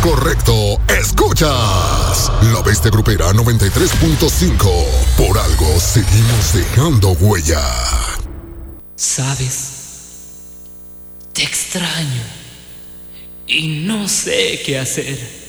correcto. Escuchas La Bestia Grupera 93.5. Por algo seguimos dejando huella. Sabes, te extraño y no sé qué hacer.